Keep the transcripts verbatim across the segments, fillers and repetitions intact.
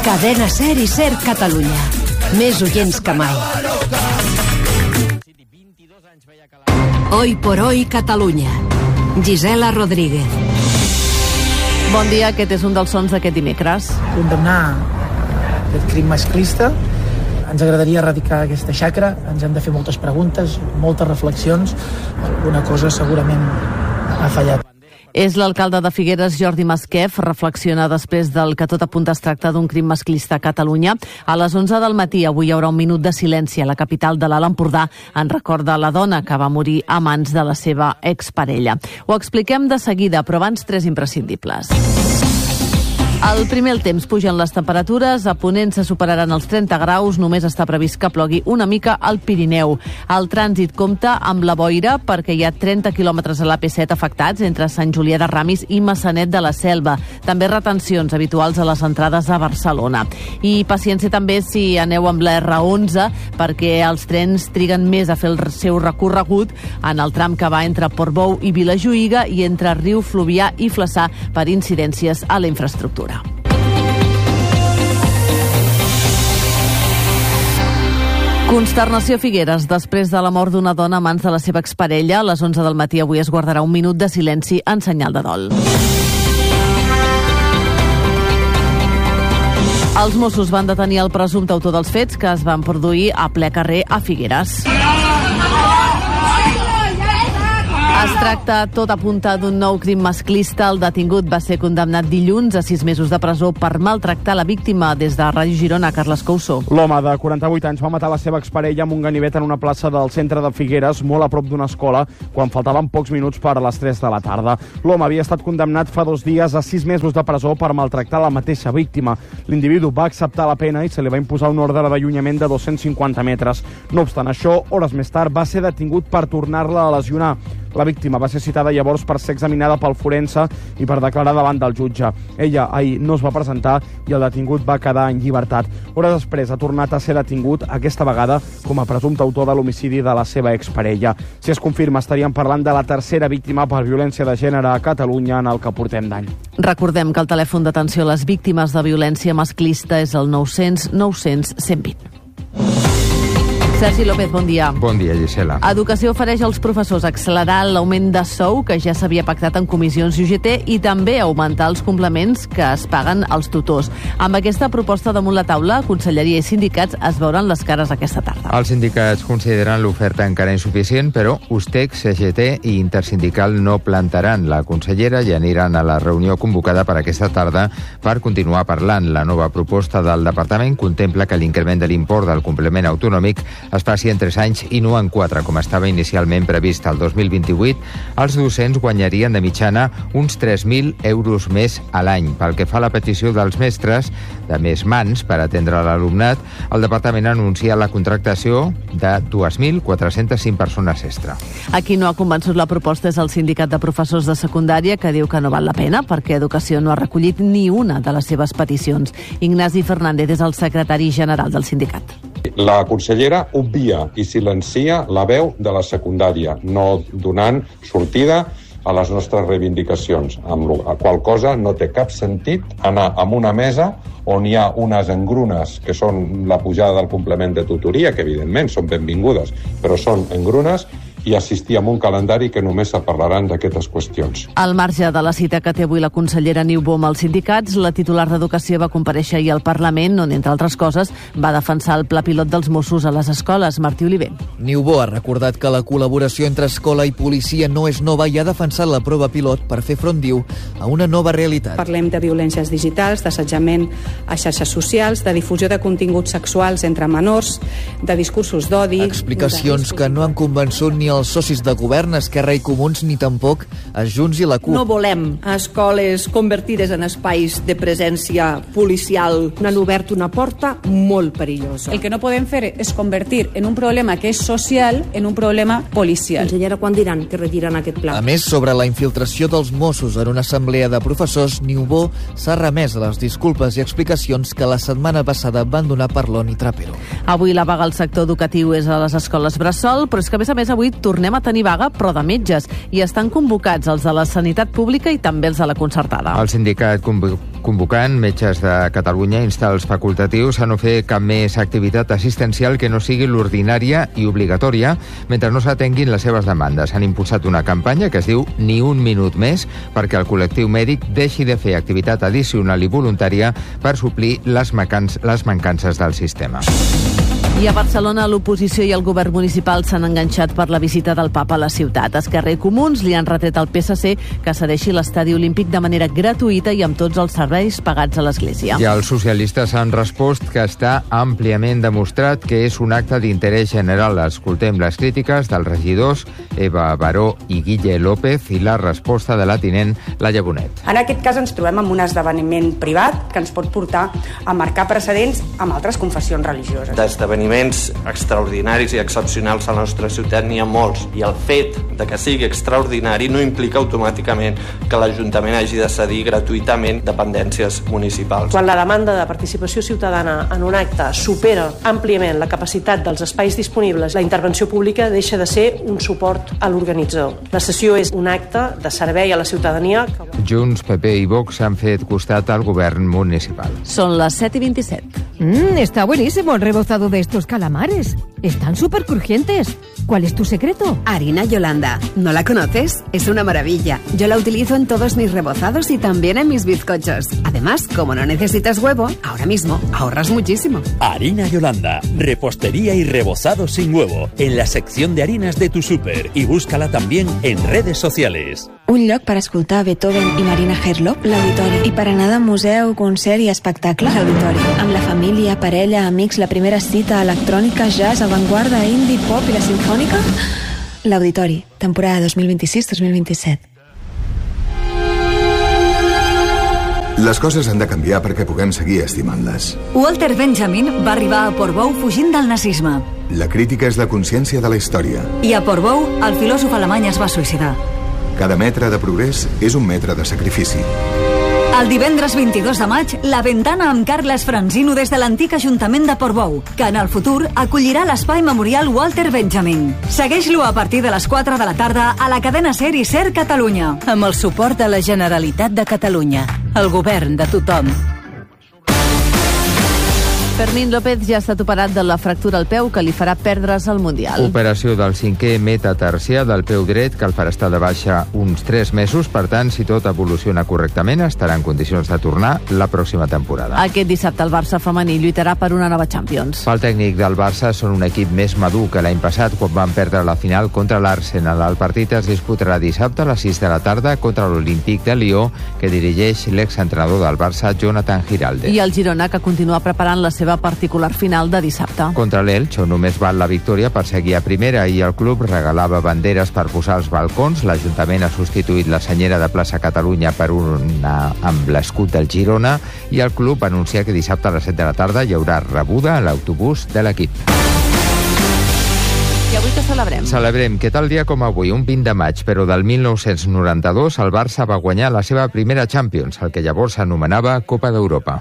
Cadena Ser i Ser Catalunya. Més oients que mai. Hoy por hoy Catalunya. Gisela Rodríguez. Bon dia, aquest és un dels sons d'aquest dimecres. Condemnar aquest crim masclista. Ens agradaria erradicar aquesta xacra, ens hem de fer moltes preguntes, moltes reflexions. Alguna cosa segurament ha fallat. És l'alcalde de Figueres, Jordi Masquef, reflexiona després del que tot apunta es tracta d'un crim masclista a Catalunya. A les onze del matí avui hi haurà un minut de silenci a la capital de l'Alt Empordà en record de la dona que va morir a mans de la seva exparella. Ho expliquem de seguida, però abans tres imprescindibles. Al primer el temps pugen les temperatures, a Ponent se superaran els trenta graus, només està previst que plogui una mica al Pirineu. El trànsit compta amb la boira perquè hi ha trenta quilòmetres a l'A P set afectats entre Sant Julià de Ramis i Maçanet de la Selva. També retencions habituals a les entrades a Barcelona. I paciència també si aneu amb la erre onze perquè els trens triguen més a fer el seu recorregut en el tram que va entre Portbou i Vilajuïga i entre Riu Fluvià i Flaçà per incidències a la infraestructura. Consternació a Figueres després de la mort d'una dona a mans de la seva exparella. A les onze del matí avui es guardarà un minut de silenci en senyal de dol. Els Mossos van detenir el presumpte autor dels fets que es van produir a ple carrer a Figueres. Es tracta, tot apunta, d'un nou crim masclista. El detingut va ser condemnat dilluns a sis mesos de presó per maltractar la víctima. Des de Ràdio Girona, Carles Couso. L'home de quaranta-vuit anys va matar la seva exparella amb un ganivet en una plaça del centre de Figueres, molt a prop d'una escola, quan faltaven pocs minuts per a les tres de la tarda. L'home havia estat condemnat fa dos dies a sis mesos de presó per maltractar la mateixa víctima. L'individu va acceptar la pena i se li va imposar un ordre d'allunyament de dos-cents cinquanta metres. No obstant això, hores més tard va ser detingut per tornar-la a lesionar. La víctima va ser citada llavors per ser examinada pel forense i per declarar davant del jutge. Ella ahir no es va presentar i el detingut va quedar en llibertat. Hores després ha tornat a ser detingut, aquesta vegada com a presumpte autor de l'homicidi de la seva exparella. Si es confirma, estaríem parlant de la tercera víctima per violència de gènere a Catalunya en el que portem d'any. Recordem que el telèfon d'atenció a les víctimes de violència masclista és el nou cents nou cents cent vint. Sergi López, bon dia. Bon dia, Gisela. Educació ofereix als professors accelerar l'augment de sou que ja s'havia pactat en comissions i U G T i també augmentar els complements que es paguen als tutors. Amb aquesta proposta damunt la taula, Conselleria i sindicats es veuran les cares aquesta tarda. Els sindicats consideren l'oferta encara insuficient, però U S T E C, C G T i Intersindical no plantaran la consellera i aniran a la reunió convocada per aquesta tarda per continuar parlant. La nova proposta del departament contempla que l'increment de l'import del complement autonòmic es passi en tres anys i no en quatre, com estava inicialment previst. El dos mil vint-i-vuit, els docents guanyarien de mitjana uns tres mil euros més a l'any. Pel que fa a la petició dels mestres de més mans per atendre l'alumnat, el departament anuncia la contractació de dos mil quatre-cents cinc persones extra. A qui no ha convençut la proposta és el sindicat de professors de secundària, que diu que no val la pena perquè Educació no ha recollit ni una de les seves peticions. Ignasi Fernández és el secretari general del sindicat. La consellera obvia i silencia la veu de la secundària, no donant sortida a les nostres reivindicacions, amb la qual cosa no té cap sentit anar a una mesa on hi ha unes engrunes que són la pujada del complement de tutoria, que evidentment són benvingudes, però són engrunes, i assistir a un calendari que només se parlaran d'aquestes qüestions. Al marge de la cita que té avui la consellera Niubó amb els sindicats, la titular d'Educació va comparèixer ahir al Parlament, on, entre altres coses, va defensar el pla pilot dels Mossos a les escoles. Martí Oliver. Niubó ha recordat que la col·laboració entre escola i policia no és nova i ha defensat la prova pilot per fer front, diu, a una nova realitat. Parlem de violències digitals, d'assetjament a xarxes socials, de difusió de continguts sexuals entre menors, de discursos d'odi... Explicacions que no han convençut ni els socis de govern, Esquerra i Comuns, ni tampoc a Junts i la CUP. No volem escoles convertides en espais de presència policial. Han obert una porta molt perillosa. El que no podem fer és convertir en un problema que és social en un problema policial. Consellera, quan diran que retiren aquest pla? A més, sobre la infiltració dels Mossos en una assemblea de professors, Niubó s'ha remès a les disculpes i explicacions que la setmana passada van donar Parlon i Trapero. Avui la vaga al sector educatiu és a les escoles bressol, però és que, a més a més, avui tornem a tenir vaga, però de metges, i estan convocats els de la sanitat pública i també els de la concertada. El sindicat convocant, Metges de Catalunya, insta els facultatius a no fer cap més activitat assistencial que no sigui l'ordinària i obligatòria mentre no s'atenguin les seves demandes. Han impulsat una campanya que es diu Ni un minut més perquè el col·lectiu mèdic deixi de fer activitat addicional i voluntària per suplir les, macans, les mancances del sistema. I a Barcelona l'oposició i el govern municipal s'han enganxat per la visita del papa a la ciutat. Esquerra i Comuns li han retret al P S C que cedeixi l'estadi olímpic de manera gratuïta i amb tots els serveis pagats a l'Església. I els socialistes han respost que està àmpliament demostrat que és un acte d'interès general. Escoltem les crítiques dels regidors Eva Baró i Guille López i la resposta de la tinent Laia Bonet. En aquest cas ens trobem amb un esdeveniment privat que ens pot portar a marcar precedents amb altres confessions religioses. D'esdeveniments extraordinaris i excepcionals a la nostra ciutat n'hi ha molts, i el fet de que sigui extraordinari no implica automàticament que l'Ajuntament hagi de cedir gratuïtament dependències municipals. Quan la demanda de participació ciutadana en un acte supera àmpliament la capacitat dels espais disponibles, la intervenció pública deixa de ser un suport a l'organitzador. La sessió és un acte de servei a la ciutadania. Junts, P P i Vox han fet costat al govern municipal. Són les set i vint-i-set. Mm, está buenísimo el rebozado de estos calamares. Están súper crujientes. ¿Cuál es tu secreto? Harina Yolanda. ¿No la conoces? Es una maravilla. Yo la utilizo en todos mis rebozados y también en mis bizcochos. Además, como no necesitas huevo, ahora mismo ahorras muchísimo. Harina Yolanda. Repostería y rebozado sin huevo. En la sección de harinas de tu súper. Y búscala también en redes sociales. Un lloc per escoltar Beethoven i Marina Herlop, l'Auditori. I per anar de museu, concert i espectacle, l'Auditori. Amb la família, parella, amics, la primera cita, electrònica, jazz, avantguarda, indie, pop i la sinfònica, l'Auditori, temporada dos mil vint-i-sis dos mil vint-i-set. Les coses han de canviar perquè puguem seguir estimant-les. Walter Benjamin va arribar a Portbou fugint del nazisme. La crítica és la consciència de la història. I a Portbou, el filòsof alemany es va suïcidar. Cada metre de progrés és un metre de sacrifici. El divendres vint-i-dos de maig, La Ventana amb Carles Franzino des de l'antic Ajuntament de Portbou, que en el futur acollirà l'espai memorial Walter Benjamin. Segueix-lo a partir de les quatre de la tarda a la cadena SER i SER Catalunya. Amb el suport de la Generalitat de Catalunya, el govern de tothom. Fermín López ja ha estat operat de la fractura al peu que li farà perdre's al Mundial. Operació del cinquè metatarsià del peu dret que el farà estar de baixa uns tres mesos. Per tant, si tot evoluciona correctament, estarà en condicions de tornar la pròxima temporada. Aquest dissabte el Barça femení lluitarà per una nova Champions. Pel tècnic del Barça són un equip més madur que l'any passat quan van perdre la final contra l'Arsenal. El partit es disputarà dissabte a les sis de la tarda contra l'Olímpic de Lió, que dirigeix l'exentrenador del Barça, Jonathan Giralde. I el Girona, que continua preparant la seva particular final de dissabte. Contra l'Elx, on només val la victòria per seguir a primera, i el club regalava banderes per posar als balcons. L'Ajuntament ha substituït la senyera de Plaça Catalunya per una amb l'escut del Girona, i el club anuncia que dissabte a les set de la tarda hi haurà rebuda a l'autobús de l'equip. I avui què celebrem? Celebrem que tal dia com avui, un vint de maig, però del mil nou-cents noranta-dos, el Barça va guanyar la seva primera Champions, el que llavors s'anomenava Copa d'Europa.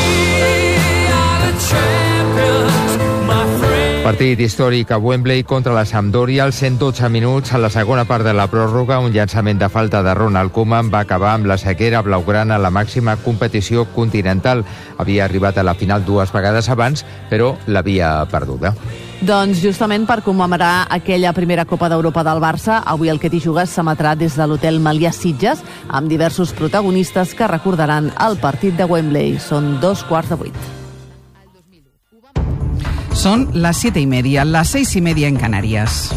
Partit històric a Wembley contra la Sampdoria als cent dotze minuts. A la segona part de la pròrroga, un llançament de falta de Ronald Koeman va acabar amb la sequera blaugrana a la màxima competició continental. Havia arribat a la final dues vegades abans, però l'havia perduda. Doncs justament per commemorar aquella primera Copa d'Europa del Barça, avui el que t'hi jugues s'emetrà des de l'hotel Melià Sitges, amb diversos protagonistes que recordaran el partit de Wembley. Són dos quarts de vuit. Son las siete y media, las seis y media en Canarias.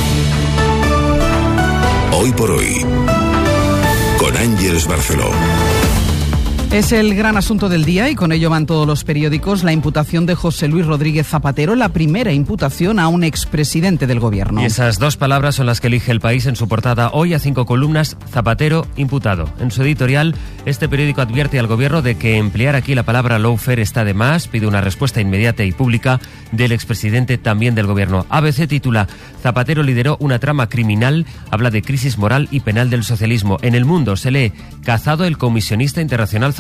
Hoy por hoy, con Ángeles Barceló. Es el gran asunto del día y con ello van todos los periódicos. La imputación de José Luis Rodríguez Zapatero, la primera imputación a un expresidente del gobierno. Y esas dos palabras son las que elige El País en su portada hoy a cinco columnas: Zapatero imputado. En su editorial, este periódico advierte al gobierno de que emplear aquí la palabra lawfare está de más, pide una respuesta inmediata y pública del expresidente, también del gobierno. A B C titula: Zapatero lideró una trama criminal, habla de crisis moral y penal del socialismo. En El Mundo se lee: cazado el comisionista internacional Zapatero.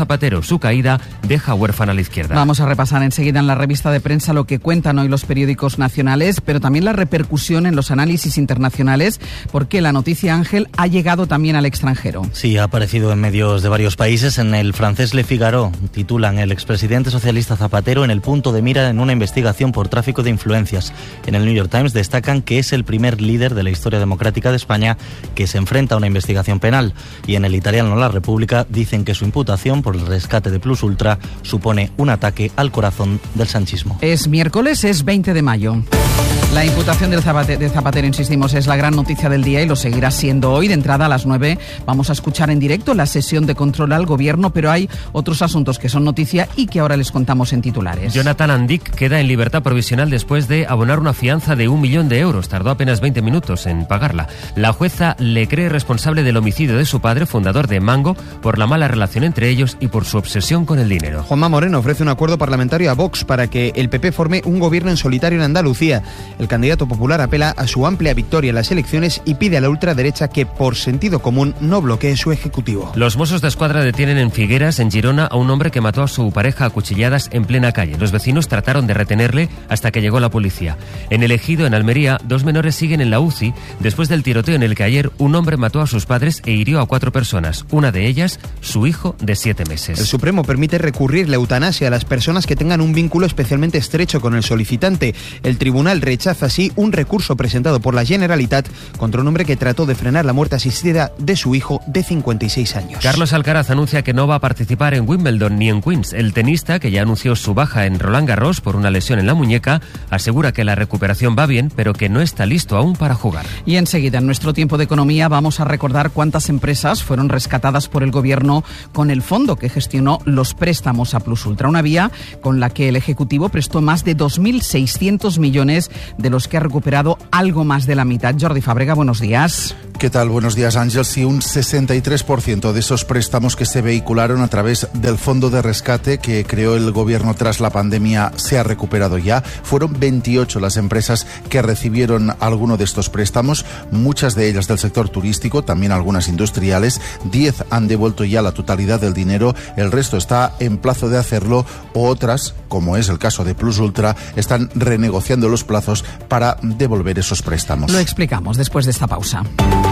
Zapatero. Su caída deja huérfana a la izquierda. Vamos a repasar enseguida en la revista de prensa lo que cuentan hoy los periódicos nacionales, pero también la repercusión en los análisis internacionales, porque la noticia, Ángel, ha llegado también al extranjero. Sí, ha aparecido en medios de varios países. En el francés Le Figaro titulan: el expresidente socialista Zapatero en el punto de mira en una investigación por tráfico de influencias. En el New York Times destacan que es el primer líder de la historia democrática de España que se enfrenta a una investigación penal. Y en el italiano La República dicen que su imputación por el rescate de Plus Ultra supone un ataque al corazón del sanchismo. Es miércoles, es veinte de mayo. La imputación del Zapatero, de Zapatero, insistimos, es la gran noticia del día y lo seguirá siendo hoy. De entrada a las nueve vamos a escuchar en directo la sesión de control al Gobierno, pero hay otros asuntos que son noticia y que ahora les contamos en titulares. Jonathan Andic queda en libertad provisional después de abonar una fianza de un millón de euros. Tardó apenas veinte minutos en pagarla. La jueza le cree responsable del homicidio de su padre, fundador de Mango, por la mala relación entre ellos y por su obsesión con el dinero. Juanma Moreno ofrece un acuerdo parlamentario a Vox para que el P P forme un gobierno en solitario en Andalucía. El candidato popular apela a su amplia victoria en las elecciones y pide a la ultraderecha que, por sentido común, no bloquee su ejecutivo. Los Mossos de Escuadra detienen en Figueras, en Girona, a un hombre que mató a su pareja a cuchilladas en plena calle. Los vecinos trataron de retenerle hasta que llegó la policía. En El Ejido, en Almería, dos menores siguen en la U C I después del tiroteo en el que ayer un hombre mató a sus padres e hirió a cuatro personas, una de ellas su hijo de siete meses. El Supremo permite recurrir la eutanasia a las personas que tengan un vínculo especialmente estrecho con el solicitante. El tribunal rechaza así un recurso presentado por la Generalitat contra un hombre que trató de frenar la muerte asistida de su hijo de cincuenta y seis años. Carlos Alcaraz anuncia que no va a participar en Wimbledon ni en Queens. El tenista, que ya anunció su baja en Roland Garros por una lesión en la muñeca, asegura que la recuperación va bien, pero que no está listo aún para jugar. Y enseguida, en nuestro tiempo de economía, vamos a recordar cuántas empresas fueron rescatadas por el Gobierno con el fondo que gestionó los préstamos a Plus Ultra, una vía con la que el Ejecutivo prestó más de dos mil seiscientos millones, de los que ha recuperado algo más de la mitad. Jordi Fàbrega, buenos días. ¿Qué tal? Buenos días, Ángel. Sí, un sesenta y tres por ciento de esos préstamos que se vehicularon a través del fondo de rescate que creó el Gobierno tras la pandemia se ha recuperado ya. Fueron veintiocho las empresas que recibieron alguno de estos préstamos, muchas de ellas del sector turístico, también algunas industriales. diez han devuelto ya la totalidad del dinero, el resto está en plazo de hacerlo, o otras, como es el caso de Plus Ultra, están renegociando los plazos para devolver esos préstamos. Lo explicamos después de esta pausa.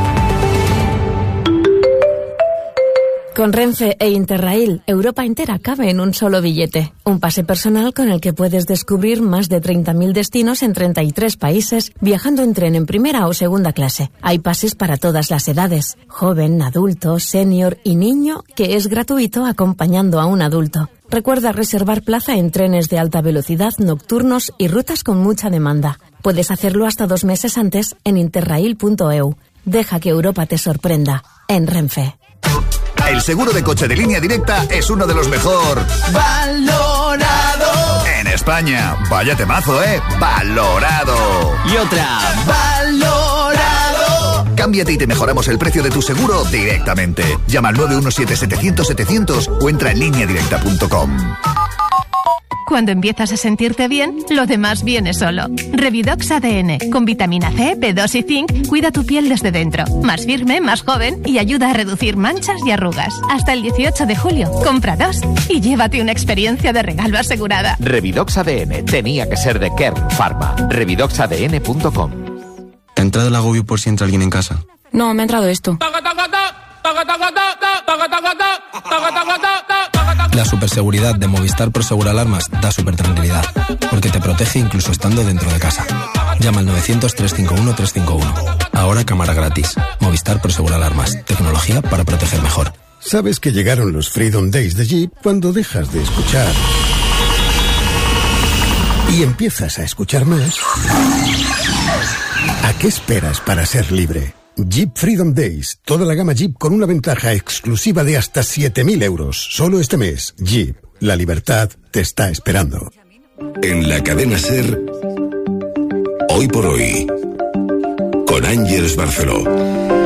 Con Renfe e Interrail, Europa entera cabe en un solo billete. Un pase personal con el que puedes descubrir más de treinta mil destinos en treinta y tres países, viajando en tren en primera o segunda clase. Hay pases para todas las edades, joven, adulto, senior y niño, que es gratuito acompañando a un adulto. Recuerda reservar plaza en trenes de alta velocidad, nocturnos y rutas con mucha demanda. Puedes hacerlo hasta dos meses antes en interrail punto e u. Deja que Europa te sorprenda. En Renfe. El seguro de coche de Línea Directa es uno de los mejor valorado en España. Vaya temazo, ¿eh? Valorado. Y otra. Valorado. Cámbiate y te mejoramos el precio de tu seguro directamente. Llama al nueve uno siete setecientos setecientos o entra en línea directa punto com. Cuando empiezas a sentirte bien, lo demás viene solo. Revidox A D N, con vitamina C, B dos y zinc, cuida tu piel desde dentro. Más firme, más joven y ayuda a reducir manchas y arrugas. Hasta el dieciocho de julio, compra dos y llévate una experiencia de regalo asegurada. Revidox A D N, tenía que ser de Kern Pharma. revidox a d n punto com. ¿Te ha entrado el agobio por si entra alguien en casa? No, me ha entrado esto. La superseguridad de Movistar Prosegur Alarmas da super tranquilidad, porque te protege incluso estando dentro de casa. Llama al novecientos, trescientos cincuenta y uno, trescientos cincuenta y uno. Ahora cámara gratis. Movistar Prosegur Alarmas. Tecnología para proteger mejor. Sabes que llegaron los Freedom Days de Jeep cuando dejas de escuchar y empiezas a escuchar más. ¿A qué esperas para ser libre? Jeep Freedom Days. Toda la gama Jeep con una ventaja exclusiva de hasta siete mil euros. Solo este mes. Jeep. La libertad te está esperando. En la cadena SER, Hoy por Hoy, con Ángeles Barceló.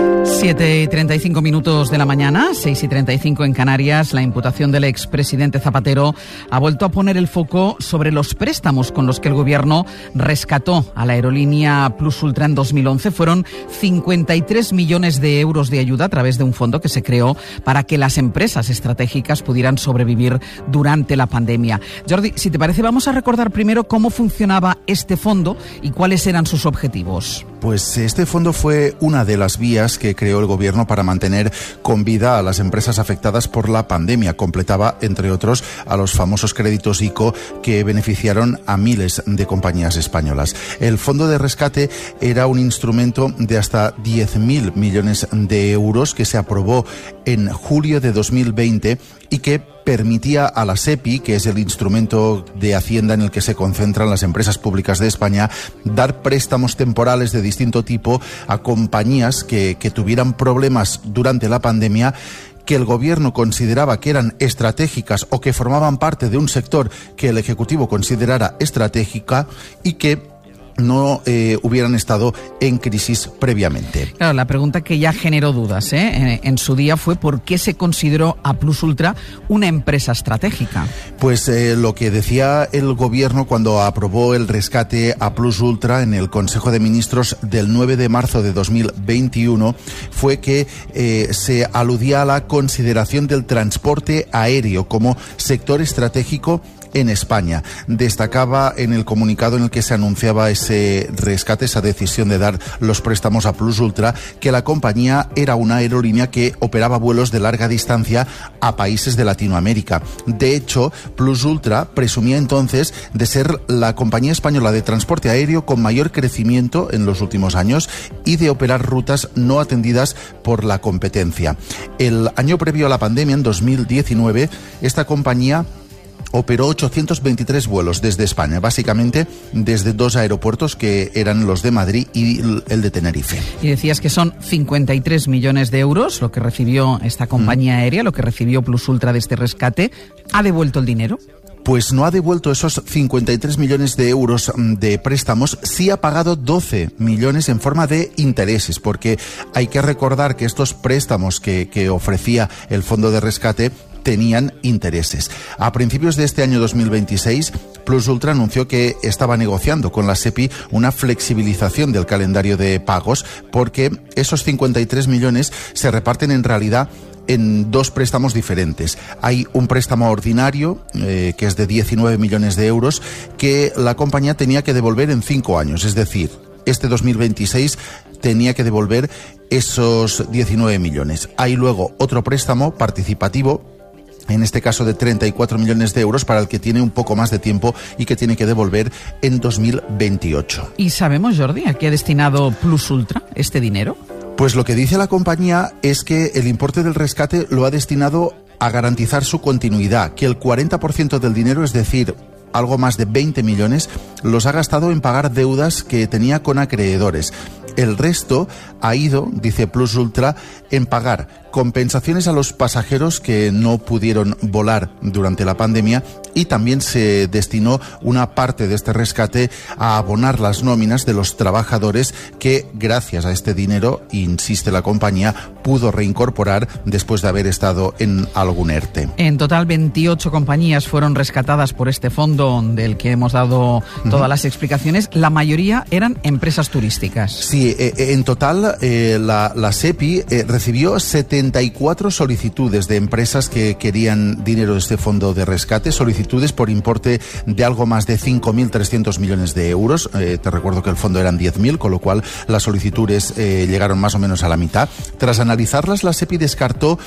siete y treinta y cinco minutos de la mañana, seis y treinta y cinco en Canarias. La imputación del expresidente Zapatero ha vuelto a poner el foco sobre los préstamos con los que el gobierno rescató a la aerolínea Plus Ultra en dos mil once. Fueron cincuenta y tres millones de euros de ayuda a través de un fondo que se creó para que las empresas estratégicas pudieran sobrevivir durante la pandemia. Jordi, si te parece, vamos a recordar primero cómo funcionaba este fondo y cuáles eran sus objetivos. Pues este fondo fue una de las vías que creó el gobierno para mantener con vida a las empresas afectadas por la pandemia. Completaba, entre otros, a los famosos créditos ICO que beneficiaron a miles de compañías españolas. El fondo de rescate era un instrumento de hasta diez mil millones de euros que se aprobó en julio de dos mil veinte y que permitía a la SEPI, que es el instrumento de Hacienda en el que se concentran las empresas públicas de España, dar préstamos temporales de distinto tipo a compañías que, que tuvieran problemas durante la pandemia, que el gobierno consideraba que eran estratégicas o que formaban parte de un sector que el Ejecutivo considerara estratégica y que no eh, hubieran estado en crisis previamente. Claro, la pregunta que ya generó dudas ¿eh? en, en su día fue ¿por qué se consideró a Plus Ultra una empresa estratégica? Pues eh, lo que decía el gobierno cuando aprobó el rescate a Plus Ultra en el Consejo de Ministros del nueve de marzo de dos mil veintiuno fue que eh, se aludía a la consideración del transporte aéreo como sector estratégico en España. Destacaba en el comunicado en el que se anunciaba ese rescate, esa decisión de dar los préstamos a Plus Ultra, que la compañía era una aerolínea que operaba vuelos de larga distancia a países de Latinoamérica. De hecho, Plus Ultra presumía entonces de ser la compañía española de transporte aéreo con mayor crecimiento en los últimos años y de operar rutas no atendidas por la competencia. El año previo a la pandemia, en dos mil diecinueve, esta compañía operó ochocientos veintitrés vuelos desde España, básicamente desde dos aeropuertos que eran los de Madrid y el de Tenerife. Y decías que son cincuenta y tres millones de euros lo que recibió esta compañía mm. aérea, lo que recibió Plus Ultra de este rescate. ¿Ha devuelto el dinero? Pues no ha devuelto esos cincuenta y tres millones de euros de préstamos, sí ha pagado doce millones en forma de intereses, porque hay que recordar que estos préstamos que, que ofrecía el fondo de rescate tenían intereses. A principios de este año dos mil veintiséis, Plus Ultra anunció que estaba negociando con la SEPI una flexibilización del calendario de pagos, porque esos cincuenta y tres millones se reparten en realidad en dos préstamos diferentes. Hay un préstamo ordinario, eh, que es de diecinueve millones de euros, que la compañía tenía que devolver en cinco años, es decir, este dos mil veintiséis tenía que devolver esos diecinueve millones. Hay luego otro préstamo participativo, en este caso de treinta y cuatro millones de euros, para el que tiene un poco más de tiempo y que tiene que devolver en dos mil veintiocho. ¿Y sabemos, Jordi, a qué ha destinado Plus Ultra este dinero? Pues lo que dice la compañía es que el importe del rescate lo ha destinado a garantizar su continuidad, que el cuarenta por ciento del dinero, es decir, algo más de veinte millones, los ha gastado en pagar deudas que tenía con acreedores. El resto ha ido, dice Plus Ultra, en pagar compensaciones a los pasajeros que no pudieron volar durante la pandemia, y también se destinó una parte de este rescate a abonar las nóminas de los trabajadores que, gracias a este dinero, insiste la compañía, pudo reincorporar después de haber estado en algún ERTE. En total, veintiocho compañías fueron rescatadas por este fondo del que hemos dado todas uh-huh. las explicaciones. La mayoría eran empresas turísticas. Sí, eh, en total eh, la, la SEPI eh, recibió setenta y cuatro solicitudes de empresas que querían dinero de este fondo de rescate, solicitudes por importe de algo más de cinco mil trescientos millones de euros. Eh, te recuerdo que el fondo eran diez mil, con lo cual las solicitudes eh, llegaron más o menos a la mitad. Tras analizarlas, la SEPI descartó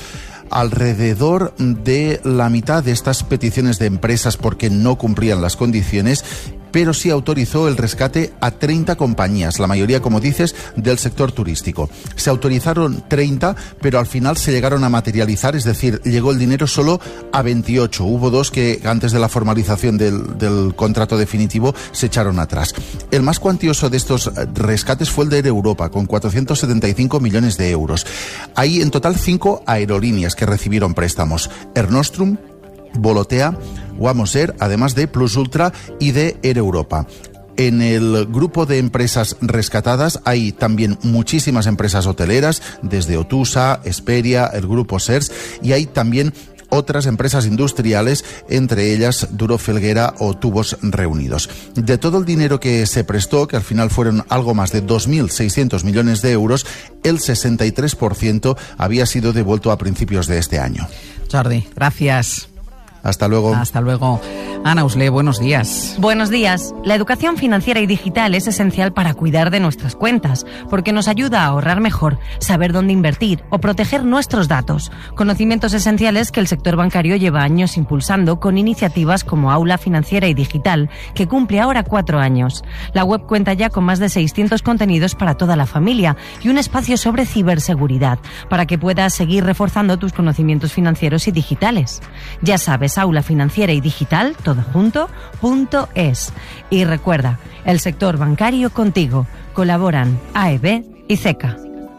alrededor de la mitad de estas peticiones de empresas porque no cumplían las condiciones, pero sí autorizó el rescate a treinta compañías, la mayoría, como dices, del sector turístico. Se autorizaron treinta, pero al final se llegaron a materializar, es decir, llegó el dinero solo a veintiocho. Hubo dos que antes de la formalización del, del contrato definitivo se echaron atrás. El más cuantioso de estos rescates fue el de Air Europa, con cuatrocientos setenta y cinco millones de euros. Hay en total cinco aerolíneas que recibieron préstamos: Air Nostrum, Volotea, Wamos Air, además de Plus Ultra y de Air Europa. En el grupo de empresas rescatadas hay también muchísimas empresas hoteleras, desde Otusa, Esperia, el grupo SERS, y hay también otras empresas industriales, entre ellas Duro Felguera o Tubos Reunidos. De todo el dinero que se prestó, que al final fueron algo más de dos mil seiscientos millones de euros, el sesenta y tres por ciento había sido devuelto a principios de este año. Jordi, gracias. Hasta luego. Hasta luego. Ana Usle, buenos días. Buenos días. La educación financiera y digital es esencial para cuidar de nuestras cuentas, porque nos ayuda a ahorrar mejor, saber dónde invertir o proteger nuestros datos. Conocimientos esenciales que el sector bancario lleva años impulsando con iniciativas como Aula Financiera y Digital, que cumple ahora cuatro años. La web cuenta ya con más de seiscientos contenidos para toda la familia y un espacio sobre ciberseguridad, para que puedas seguir reforzando tus conocimientos financieros y digitales. Ya sabes, Aula Financiera y Digital, todo junto, punto es. Y recuerda, el sector bancario contigo. Colaboran A E B y CECA.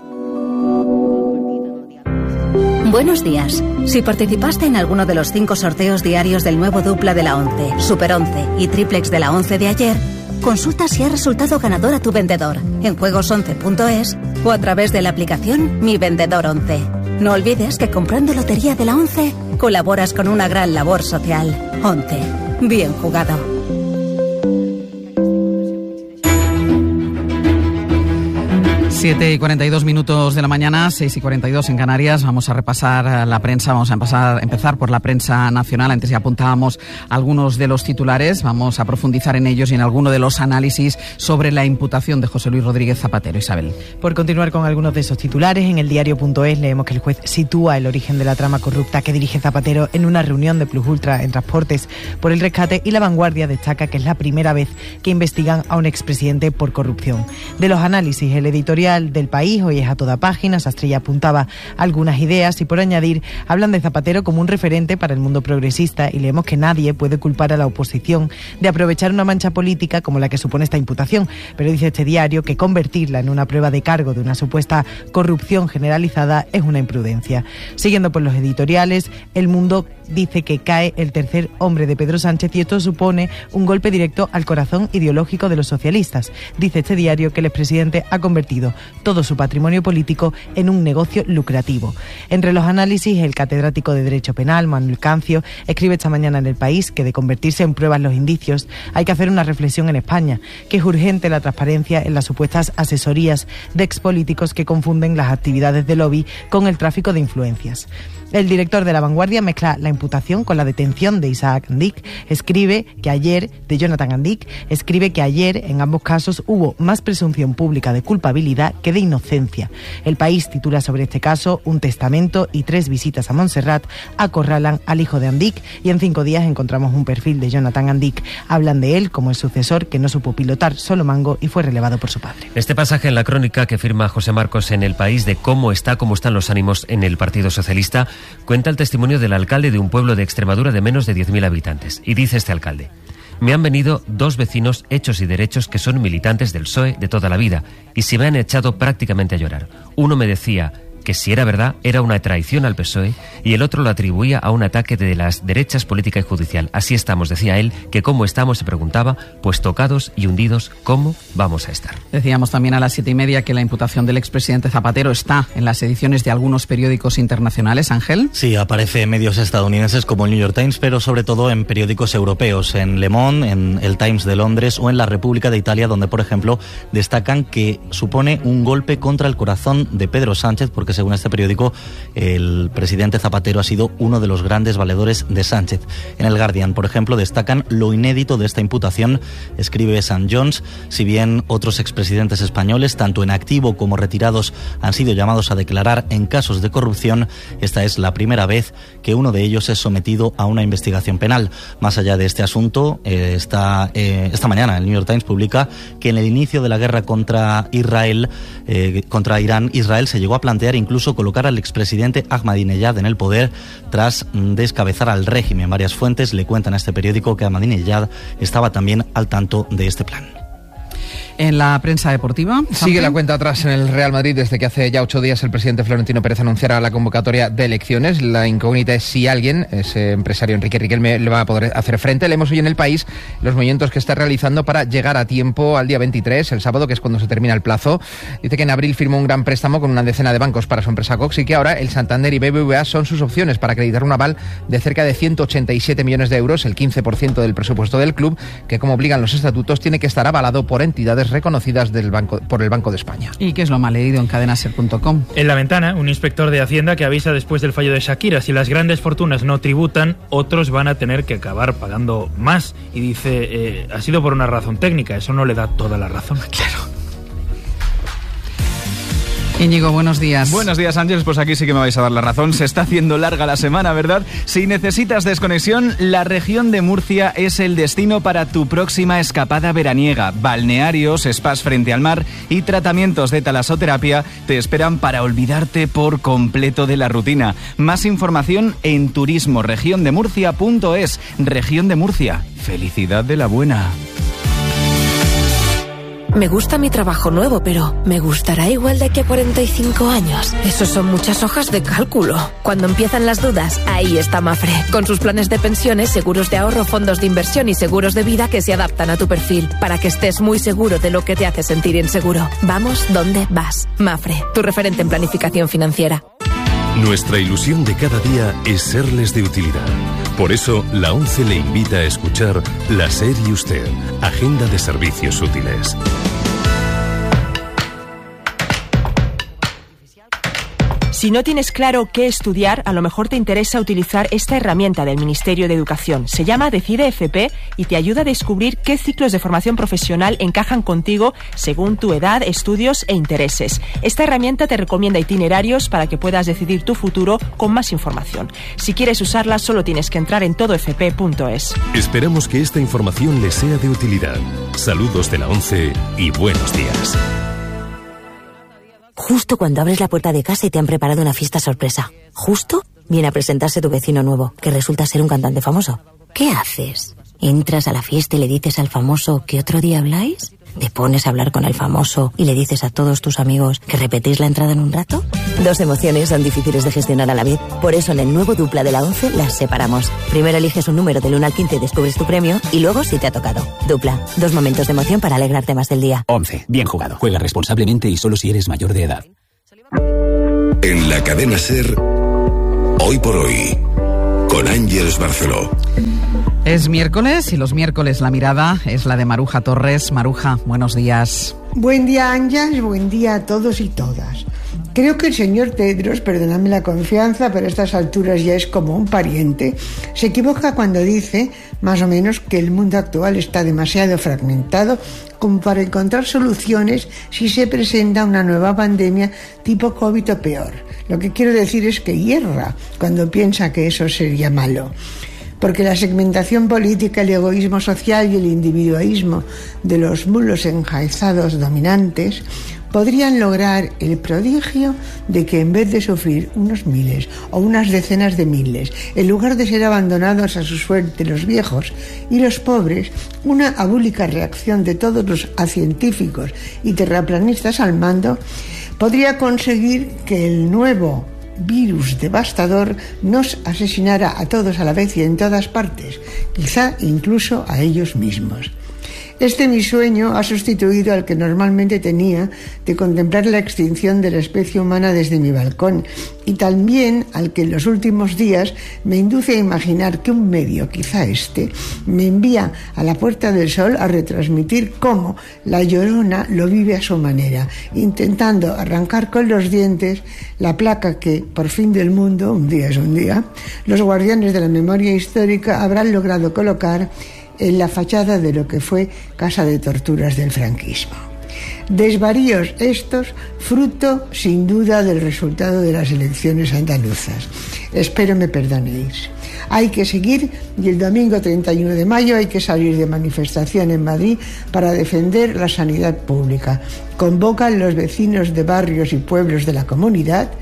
Buenos días. Si participaste en alguno de los cinco sorteos diarios del nuevo dupla de la once, Super once y triplex de la once de ayer, consulta si ha resultado ganador a tu vendedor en juegos once punto es o a través de la aplicación Mi Vendedor once. No olvides que comprando Lotería de la once colaboras con una gran labor social. once. Bien jugado. siete y cuarenta y dos minutos de la mañana, seis y cuarenta y dos en Canarias. Vamos a repasar la prensa, vamos a empezar, empezar por la prensa nacional. Antes ya apuntábamos algunos de los titulares, vamos a profundizar en ellos y en alguno de los análisis sobre la imputación de José Luis Rodríguez Zapatero. Isabel. Por continuar con algunos de esos titulares, en el diario punto es leemos que el juez sitúa el origen de la trama corrupta que dirige Zapatero en una reunión de Plus Ultra en Transportes por el rescate, y La Vanguardia destaca que es la primera vez que investigan a un expresidente por corrupción. De los análisis, el editorial del País hoy es a toda página. Sastrella apuntaba algunas ideas y, por añadir, hablan de Zapatero como un referente para el mundo progresista, y leemos que nadie puede culpar a la oposición de aprovechar una mancha política como la que supone esta imputación, pero dice este diario que convertirla en una prueba de cargo de una supuesta corrupción generalizada es una imprudencia. Siguiendo por los editoriales, El Mundo dice que cae el tercer hombre de Pedro Sánchez y esto supone un golpe directo al corazón ideológico de los socialistas. Dice este diario que el expresidente ha convertido todo su patrimonio político en un negocio lucrativo. Entre los análisis, el catedrático de Derecho Penal, Manuel Cancio, escribe esta mañana en El País que de convertirse en pruebas los indicios hay que hacer una reflexión en España, que es urgente la transparencia en las supuestas asesorías de expolíticos que confunden las actividades de lobby con el tráfico de influencias. El director de La Vanguardia mezcla la imputación con la detención de Isaac Andic. Escribe que ayer, de Jonathan Andic, escribe que ayer en ambos casos hubo más presunción pública de culpabilidad que de inocencia. El País titula sobre este caso: un testamento y tres visitas a Montserrat acorralan al hijo de Andic, y en cinco días encontramos un perfil de Jonathan Andic. Hablan de él como el sucesor que no supo pilotar solo mango y fue relevado por su padre. Este pasaje en la crónica que firma José Marcos en El País de cómo está, cómo están los ánimos en el Partido Socialista, cuenta el testimonio del alcalde de un pueblo de Extremadura de menos de diez mil habitantes. Y dice este alcalde: me han venido dos vecinos hechos y derechos que son militantes del P S O E de toda la vida y se me han echado prácticamente a llorar. Uno me decía que si era verdad era una traición al P S O E y el otro lo atribuía a un ataque de las derechas política y judicial. Así estamos, decía él, que cómo estamos, se preguntaba, pues tocados y hundidos, ¿cómo vamos a estar? Decíamos también a las siete y media que la imputación del expresidente Zapatero está en las ediciones de algunos periódicos internacionales. Ángel. Sí, aparece en medios estadounidenses como el New York Times, pero sobre todo en periódicos europeos, en Le Monde, en el Times de Londres o en la República de Italia, donde, por ejemplo, destacan que supone un golpe contra el corazón de Pedro Sánchez, porque según este periódico, el presidente Zapatero ha sido uno de los grandes valedores de Sánchez. En el Guardian, por ejemplo, destacan lo inédito de esta imputación. Escribe Sam Jones: si bien otros expresidentes españoles, tanto en activo como retirados, han sido llamados a declarar en casos de corrupción, esta es la primera vez que uno de ellos es sometido a una investigación penal. Más allá de este asunto, eh, esta, eh, esta mañana el New York Times publica que en el inicio de la guerra contra Israel, eh, contra Irán, Israel se llegó a plantear incluso colocar al expresidente Ahmadinejad en el poder tras descabezar al régimen. Varias fuentes le cuentan a este periódico que Ahmadinejad estaba también al tanto de este plan. En la prensa deportiva, sigue la cuenta atrás en el Real Madrid desde que hace ya ocho días el presidente Florentino Pérez anunciara la convocatoria de elecciones. La incógnita es si alguien, ese empresario Enrique Riquelme, le va a poder hacer frente. Leemos hoy en El País los movimientos que está realizando para llegar a tiempo al día veintitrés, el sábado, que es cuando se termina el plazo. Dice que en abril firmó un gran préstamo con una decena de bancos para su empresa Cox y que ahora el Santander y B B V A son sus opciones para acreditar un aval de cerca de ciento ochenta y siete millones de euros, el quince por ciento del presupuesto del club, que, como obligan los estatutos, tiene que estar avalado por entidades reconocidas del banco, por el Banco de España. ¿Y qué es lo más leído en cadena ser punto com? En La Ventana, un inspector de Hacienda que avisa después del fallo de Shakira: si las grandes fortunas no tributan, otros van a tener que acabar pagando más. Y dice, eh, ha sido por una razón técnica, eso no le da toda la razón. Claro. Íñigo, buenos días. Buenos días, Ángeles. Pues aquí sí que me vais a dar la razón. Se está haciendo larga la semana, ¿verdad? Si necesitas desconexión, la región de Murcia es el destino para tu próxima escapada veraniega. Balnearios, spas frente al mar y tratamientos de talasoterapia te esperan para olvidarte por completo de la rutina. Más información en turismo región de murcia punto es. Región de Murcia. Felicidad de la buena. Me gusta mi trabajo nuevo, pero ¿me gustará igual de aquí a cuarenta y cinco años? Esos son muchas hojas de cálculo. Cuando empiezan las dudas, ahí está Mafre, con sus planes de pensiones, seguros de ahorro, fondos de inversión y seguros de vida que se adaptan a tu perfil, para que estés muy seguro de lo que te hace sentir inseguro. Vamos donde vas. Mafre, tu referente en planificación financiera. Nuestra ilusión de cada día es serles de utilidad. Por eso, la ONCE le invita a escuchar La SER y Usted, Agenda de Servicios Útiles. Si no tienes claro qué estudiar, a lo mejor te interesa utilizar esta herramienta del Ministerio de Educación. Se llama Decide F P y te ayuda a descubrir qué ciclos de formación profesional encajan contigo según tu edad, estudios e intereses. Esta herramienta te recomienda itinerarios para que puedas decidir tu futuro con más información. Si quieres usarla, solo tienes que entrar en todo f p punto es. Esperamos que esta información les sea de utilidad. Saludos de la ONCE y buenos días. Justo cuando abres la puerta de casa y te han preparado una fiesta sorpresa. Justo viene a presentarse tu vecino nuevo, que resulta ser un cantante famoso. ¿Qué haces? ¿Entras a la fiesta y le dices al famoso que otro día habláis? ¿Te pones a hablar con el famoso y le dices a todos tus amigos que repetís la entrada en un rato? Dos emociones son difíciles de gestionar a la vez. Por eso en el nuevo Dupla de la ONCE las separamos. Primero eliges un número del uno al quince y descubres tu premio, y luego si te ha tocado. Dupla, dos momentos de emoción para alegrarte más del día. ONCE, bien jugado. Juega responsablemente y solo si eres mayor de edad. En la cadena SER, Hoy por Hoy, con Ángeles Barceló. Es miércoles y los miércoles la mirada es la de Maruja Torres. Maruja, buenos días. Buen día, Ángeles, buen día a todos y todas. Creo que el señor Tedros, perdóname la confianza, pero a estas alturas ya es como un pariente, se equivoca cuando dice, más o menos, que el mundo actual está demasiado fragmentado como para encontrar soluciones si se presenta una nueva pandemia tipo COVID o peor. Lo que quiero decir es que hierra cuando piensa que eso sería malo. Porque la segmentación política, el egoísmo social y el individualismo de los mulos enjaizados dominantes podrían lograr el prodigio de que, en vez de sufrir unos miles o unas decenas de miles, en lugar de ser abandonados a su suerte los viejos y los pobres, una abúlica reacción de todos los científicos y terraplanistas al mando podría conseguir que el nuevo virus devastador nos asesinara a todos a la vez y en todas partes, quizá incluso a ellos mismos. Este mi sueño ha sustituido al que normalmente tenía de contemplar la extinción de la especie humana desde mi balcón, y también al que en los últimos días me induce a imaginar que un medio, quizá este, me envía a la Puerta del Sol a retransmitir cómo la Llorona lo vive a su manera, intentando arrancar con los dientes la placa que, por fin del mundo, un día es un día, los guardianes de la memoria histórica habrán logrado colocar en la fachada de lo que fue casa de torturas del franquismo. Desvaríos estos, fruto sin duda del resultado de las elecciones andaluzas. Espero me perdonéis. Hay que seguir y el domingo treinta y uno de mayo hay que salir de manifestación en Madrid para defender la sanidad pública. Convocan los vecinos de barrios y pueblos de la comunidad,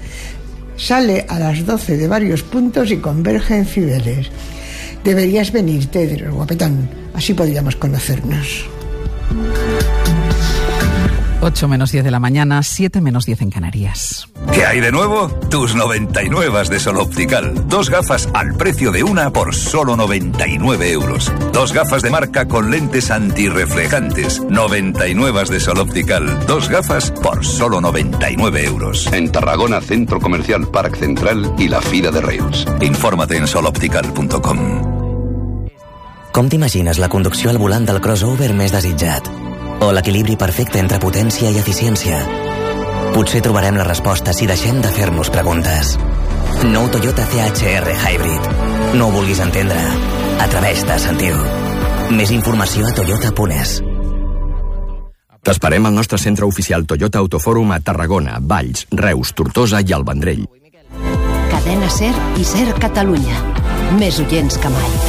sale a las doce de varios puntos y converge en Cibeles. Deberías venir, Tedros, guapetón, así podríamos conocernos. ocho menos diez de la mañana, siete menos diez en Canarias. ¿Qué hay de nuevo? Tus noventa y nueve de Sol Optical. Dos gafas al precio de una por solo noventa y nueve euros. Dos gafas de marca con lentes antirreflejantes. noventa y nueve de Sol Optical. Dos gafas por solo noventa y nueve euros. En Tarragona, Centro Comercial Parc Central i la Fira de Reus. Infórmate en sol optical punto com. Com t'imagines la conducció al volant del crossover més desitjat? O l'equilibri perfecte entre potència i eficiència? Potser trobarem la resposta si deixem de fer-nos preguntes. Nou Toyota C H R Hybrid. No ho vulguis entendre. Atreveix-te a sentir-ho. Més informació a toyota punt es. T'esperem al nostre centre oficial Toyota Autofòrum a Tarragona, Valls, Reus, Tortosa i el Vendrell. Cadena SER i SER Catalunya. Més oients que mai.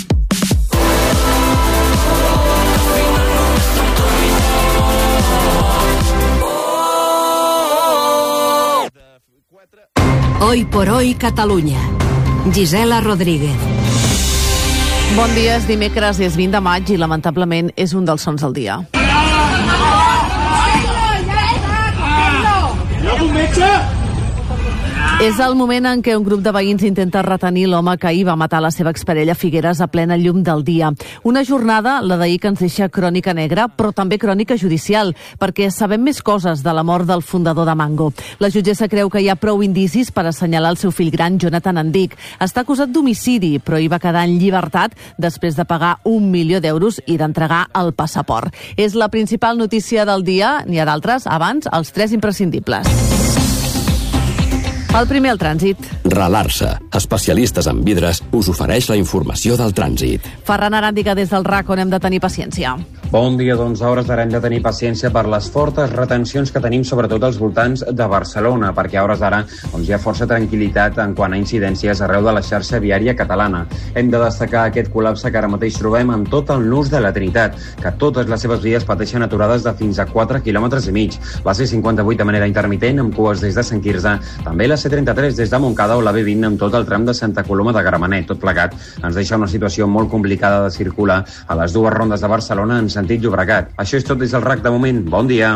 Hoy por hoy Catalunya. Gisela Rodríguez. Bon dia, és dimecres, és vint de maig i lamentablement és un dels sons del dia. És el moment en què un grup de veïns intenta retenir l'home que ahir va matar la seva exparella Figueres a plena llum del dia. Una jornada, la d'ahir, que ens deixa crònica negra, però també crònica judicial, perquè sabem més coses de la mort del fundador de Mango. La jutgessa creu que hi ha prou indicis per assenyalar el seu fill gran, Jonathan Andic. Està acusat d'homicidi, però hi va quedar en llibertat després de pagar un milió d'euros i d'entregar el passaport. És la principal notícia del dia, n'hi ha d'altres, abans, els tres imprescindibles. El primer, el trànsit. Relarsa, especialistes en vidres, us ofereix la informació del trànsit. Ferran Aràndiga des del R A C, on hem de tenir paciència. Bon dia, doncs a hores d'ara hem de tenir paciència per les fortes retencions que tenim sobretot als voltants de Barcelona, perquè a hores d'ara doncs, hi ha força tranquil·litat en quant a incidències arreu de la xarxa viària catalana. Hem de destacar aquest col·lapse que ara mateix trobem en tot el nus de la Trinitat, que totes les seves vies pateixen aturades de fins a quatre quilòmetres i mig. La C cinquanta-vuit de manera intermitent, amb cues des de Sant Quirze, també la C trenta-tres des de Montcada o la B vint amb tot el tram de Santa Coloma de Gramenet. Tot plegat ens deixa una situació molt complicada de circular a les dues rondes de Barcelona en sentit Llobregat. Això és tot des del R A C de moment. Bon dia.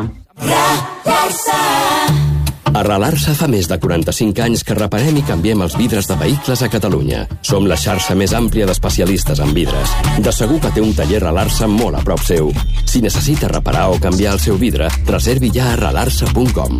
A Relarsa fa més de quaranta-cinc anys que reparem i canviem els vidres de vehicles a Catalunya. Som la xarxa més àmplia d'especialistes en vidres. De segur que té un taller Relarsa molt a prop seu. Si necessita reparar o canviar el seu vidre, reservi ja a relarsa punt com.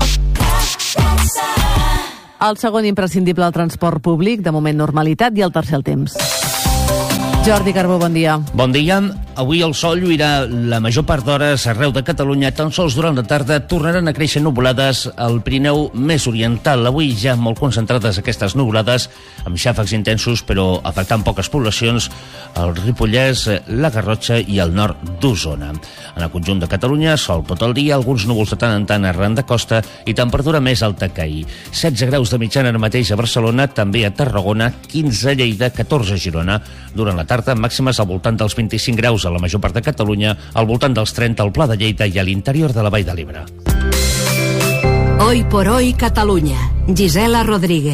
El segon imprescindible, el transport públic, de moment normalitat, i el tercer, el temps. Jordi Carbó, bon dia. Bon dia. Avui el sol lluirà la major part d'hores arreu de Catalunya. Tan sols durant la tarda tornaran a créixer nuvolades al Pirineu més oriental. Avui ja molt concentrades aquestes nuvolades, amb xàfecs intensos, però afectant poques poblacions, el Ripollès, la Garrotxa i el nord d'Osona. En el conjunt de Catalunya, sol tot el dia, alguns núvols de tant en tant arran de costa i temperatura més alta que ahir. setze graus de mitjana ara mateix a Barcelona, també a Tarragona, quinze a Lleida, catorze a Girona. Durant la tarda, màximes al voltant dels vint-i-cinc graus a la major part de Catalunya, al voltant dels trenta al Pla de Lleida i a l'interior de la Vall de l'Ebre. Hoy por hoy Catalunya. Gisela Rodríguez.